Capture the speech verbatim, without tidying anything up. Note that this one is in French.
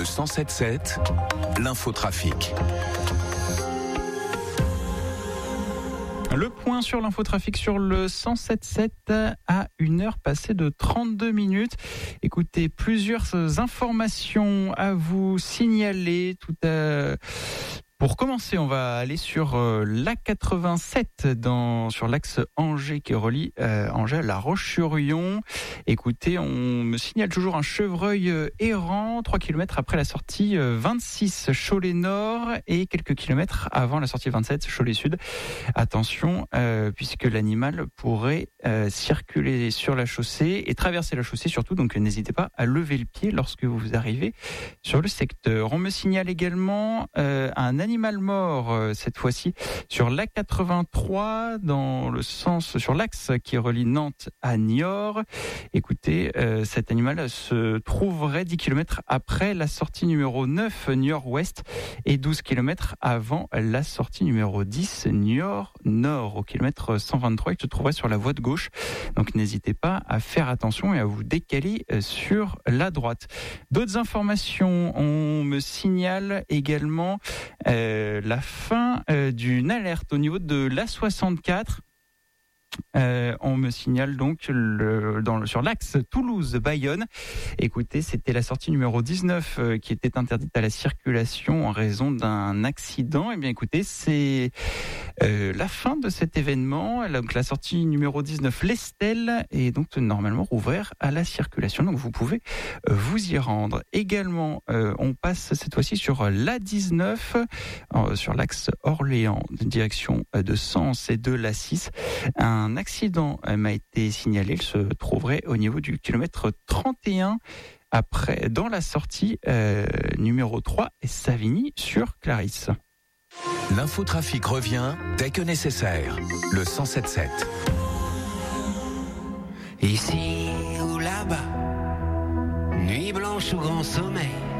cent sept sept, l'infotrafic. Le point sur l'infotrafic sur le cent sept sept à une heure passée de trente-deux minutes. Écoutez, plusieurs informations à vous signaler. Tout à... Pour commencer, on va aller sur euh, l'A quatre-vingt-sept dans sur l'axe Angers qui relie euh, Angers à La Roche-sur-Yon. Écoutez, on me signale toujours un chevreuil euh, errant trois kilomètres après la sortie euh, vingt-six Cholet Nord et quelques kilomètres avant la sortie vingt-sept Cholet Sud. Attention, euh, puisque l'animal pourrait euh, circuler sur la chaussée et traverser la chaussée surtout, donc n'hésitez pas à lever le pied lorsque vous arrivez sur le secteur. On me signale également euh, un animal mort, euh, cette fois-ci sur l'A quatre-vingt-trois, dans le sens, sur l'axe qui relie Nantes à Niort. Écoutez, euh, cet animal se trouverait dix kilomètres après la sortie numéro neuf Niort-Ouest et douze kilomètres avant la sortie numéro dix Niort-Nord, au kilomètre cent vingt-trois, il se trouverait sur la voie de gauche. Donc n'hésitez pas à faire attention et à vous décaler sur la droite. D'autres informations, on me signale également euh, la fin euh, d'une alerte au niveau de l'A soixante-quatre. Euh, on me signale donc le, dans le, sur l'axe Toulouse-Bayonne. Écoutez, c'était la sortie numéro dix-neuf euh, qui était interdite à la circulation en raison d'un accident. Eh bien, écoutez, c'est euh, la fin de cet événement. Donc, la sortie numéro dix-neuf, l'Estelle, est donc normalement rouverte à la circulation. Donc, vous pouvez euh, vous y rendre. Également, euh, on passe cette fois-ci sur l'A dix-neuf, euh, sur l'axe Orléans, direction de Sens et de l'A six. Un Un accident m'a été signalé, il se trouverait au niveau du kilomètre trente et un après, dans la sortie euh, numéro trois, Savigny sur Clarisse. L'infotrafic revient dès que nécessaire. Le cent sept sept. Ici ou là-bas, nuit blanche ou grand sommeil,